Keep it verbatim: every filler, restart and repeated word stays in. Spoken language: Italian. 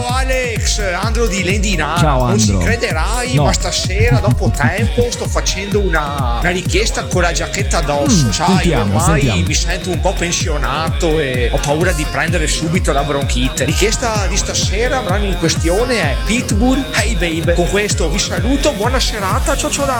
Alex, Andro di Lendina. Ciao, non ci Andro. crederai, No. ma stasera dopo tempo sto facendo una, una richiesta con la giacchetta addosso. Mm, Sai, sentiamo, ormai sentiamo. mi sento un po' pensionato e ho paura di prendere subito la bronchite. Richiesta di stasera, brano in questione è Pitbull, Hey Babe. Con questo vi saluto, buona serata, ciao ciao.